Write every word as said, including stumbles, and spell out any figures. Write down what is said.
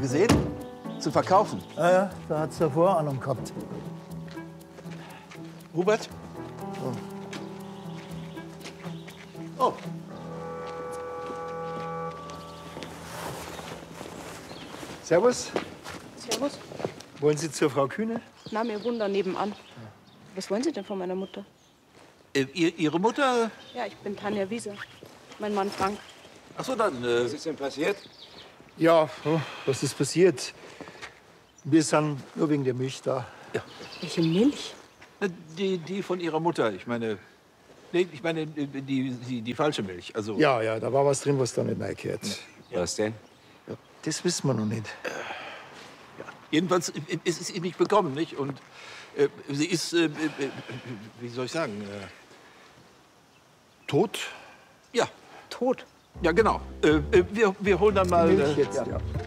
gesehen? Zu verkaufen. Ja, ja, da hat's ja Vorahnung gehabt. Hubert? Oh. oh. Servus. Servus. Wollen Sie zur Frau Kühne? Na, mir wohnen da nebenan. Was wollen Sie denn von meiner Mutter? Äh, ihr, Ihre Mutter? Ja, ich bin Tanja Wieser. Mein Mann Frank. Ach so, dann. Äh, Was ist denn passiert? Ja, oh, was ist passiert? Wir sind nur wegen der Milch da. ja. Welche Milch? Die, die von Ihrer Mutter. Ich meine, nee, ich meine die, die, die falsche Milch. Also. Ja, ja, da war was drin, was da nicht reingehört. Ja. Was denn? Ja, das wissen wir noch nicht. Ja. Jedenfalls ist es ihr nicht bekommen, nicht? Und äh, sie ist, äh, äh, wie soll ich sagen, äh, Tot? ja. Tot. Ja, genau. Äh, wir, wir holen dann mal. Milch äh, jetzt, ja. ja.